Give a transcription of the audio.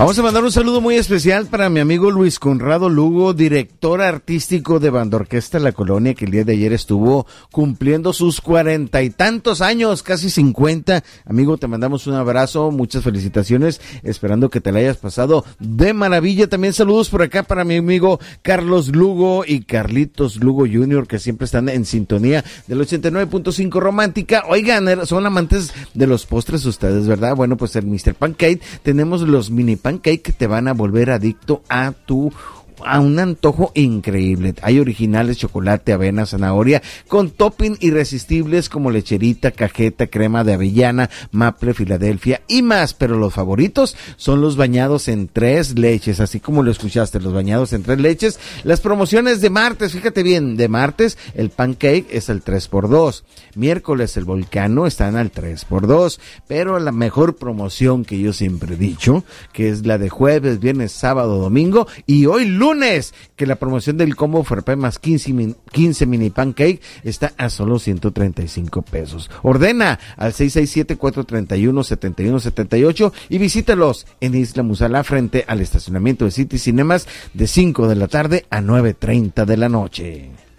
Vamos a mandar un saludo muy especial para mi amigo Luis Conrado Lugo, director artístico de Banda Orquesta La Colonia, que el día de ayer estuvo cumpliendo sus 40 y tantos años, casi 50. Amigo, te mandamos un abrazo, muchas felicitaciones, esperando que te la hayas pasado de maravilla. También saludos por acá para mi amigo Carlos Lugo y Carlitos Lugo Jr., que siempre están en sintonía del 89.5 Romántica. Oigan, son amantes de los postres ustedes, ¿verdad? Bueno, pues el Mr. Pancake, tenemos los mini pancake que te van a volver adicto a un antojo increíble. Hay originales, chocolate, avena, zanahoria, con topping irresistibles como lecherita, cajeta, crema de avellana, maple, Filadelfia y más, pero los favoritos son los bañados en 3 leches, así como lo escuchaste, los bañados en 3 leches. Las promociones de martes, fíjate bien, de martes el pancake es el 3x2, miércoles el volcano están al 3x2, pero la mejor promoción que yo siempre he dicho, que es la de jueves, viernes, sábado, domingo y hoy lunes, que la promoción del combo Frappé más 15 mini pancake está a solo 135 pesos. Ordena al 667-431-7178 y visítalos en Isla Musala frente al estacionamiento de City Cinemas de 5 de la tarde a 9:30 de la noche.